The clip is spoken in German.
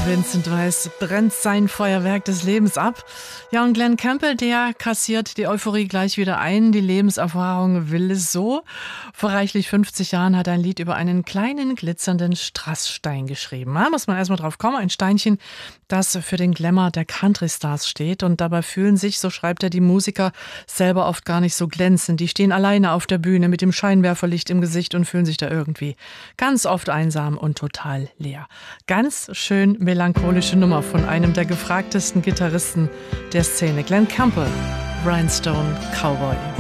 Vincent Weiss brennt sein Feuerwerk des Lebens ab. Ja, und Glen Campbell, der kassiert die Euphorie gleich wieder ein. Die Lebenserfahrung will es so. Vor reichlich 50 Jahren hat er ein Lied über einen kleinen, glitzernden Strassstein geschrieben. Da muss man erstmal drauf kommen. Ein Steinchen, das für den Glamour der Country-Stars steht. Und dabei fühlen sich, so schreibt er, die Musiker selber oft gar nicht so glänzend. Die stehen alleine auf der Bühne mit dem Scheinwerferlicht im Gesicht und fühlen sich da irgendwie ganz oft einsam und total leer. Ganz schön melancholische Nummer von einem der gefragtesten Gitarristen der Szene, Glen Campbell, Rhinestone Cowboy.